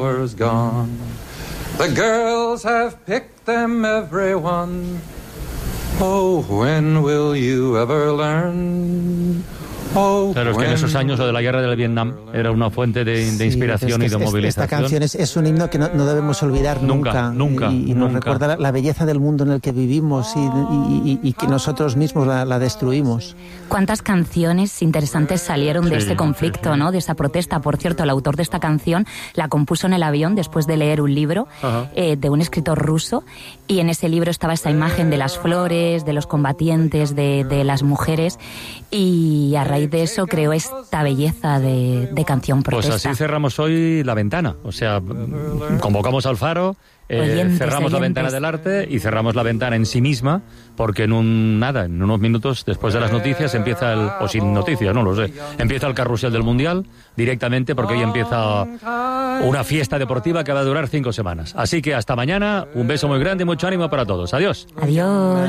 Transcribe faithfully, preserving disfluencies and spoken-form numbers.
The girls have picked them, everyone. Oh, when will you ever learn? Oh, claro, es que en esos años lo de la guerra del Vietnam era una fuente de, de inspiración sí, y de es, movilización. Esta canción es, es un himno que no, no debemos olvidar nunca. Nunca, nunca. Y, y nos nunca. recuerda la, la belleza del mundo en el que vivimos y, y, y, y que nosotros mismos la, la destruimos. ¿Cuántas canciones interesantes salieron de sí, ese conflicto, sí, sí. ¿no? De esa protesta? Por cierto, el autor de esta canción la compuso en el avión después de leer un libro eh, de un escritor ruso, y en ese libro estaba esa imagen de las flores, de los combatientes, de, de las mujeres, y a raíz de eso creó esta belleza de, de canción protesta. Pues así cerramos hoy La Ventana, o sea, convocamos al Faro, eh, oyentes, cerramos oyentes. La ventana del arte y cerramos la ventana en sí misma, porque en un nada, en unos minutos después de las noticias empieza el, o sin noticias, no lo sé, empieza el carrusel del Mundial directamente, porque hoy empieza una fiesta deportiva que va a durar cinco semanas. Así que hasta mañana, un beso muy grande y mucho ánimo para todos. Adiós. Adiós.